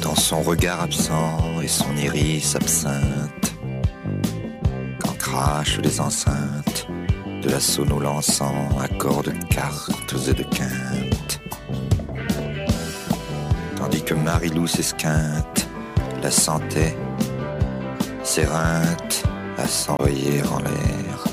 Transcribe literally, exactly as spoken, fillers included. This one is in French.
dans son regard absent et son iris absinthe, quand crachent les enceintes de la sono lançant accords de cartes et de quintes, tandis que Marilou s'esquinte, la sentait, s'éreinte à s'envoyer en l'air.